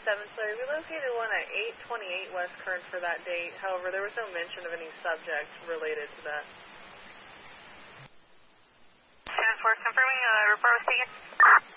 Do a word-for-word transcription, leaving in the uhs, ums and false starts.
seven, sorry, we located one at eight twenty-eight West Kern for that date. However, there was no mention of any subject related to that. ten four, confirming uh, report received.